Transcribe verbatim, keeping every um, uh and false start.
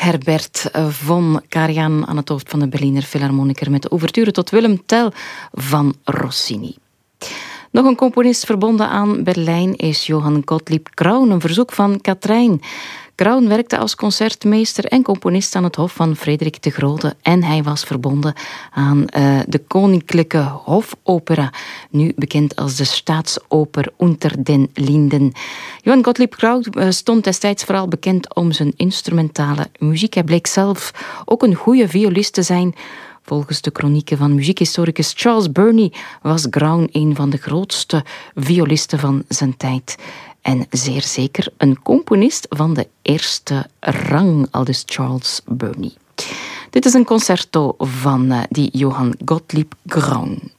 Herbert von Karajan aan het hoofd van de Berliner Philharmoniker met de ouverture tot Willem Tell van Rossini. Nog een componist verbonden aan Berlijn is Johann Gottlieb Graun, een verzoek van Katrijn. Graun werkte als concertmeester en componist aan het hof van Frederik de Grote en hij was verbonden aan uh, de Koninklijke Hofopera, nu bekend als de Staatsoper Unter den Linden. Johann Gottlieb Graun uh, stond destijds vooral bekend om zijn instrumentale muziek. Hij bleek zelf ook een goede violist te zijn. Volgens de kronieken van muziekhistoricus Charles Burney was Graun een van de grootste violisten van zijn tijd. En zeer zeker een componist van de eerste rang, aldus Charles Burney. Dit is een concerto van uh, die Johann Gottlieb Graun.